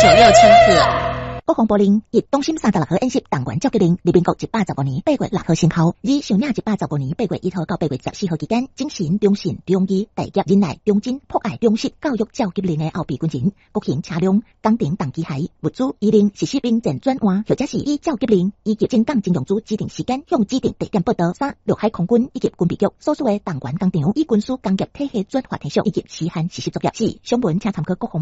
96千赫。 国防部令以东升36号演习动员召集令，立民国115年8月6号生效，以上领115年8月1号到8月14号期间，精神、忠信、忠义、大业、忍耐、忠贞、博爱、忠实教育召集令的后备军人，国行车辆、工程动机械、物资、衣令实施兵阵转换，或者是以召集令以及正港征用组指定时间向指定地点报道。3、陆海空军以及军备局所属的动员工场以军事工业体系转化天数以及时限实施作业。4、上文请参考国防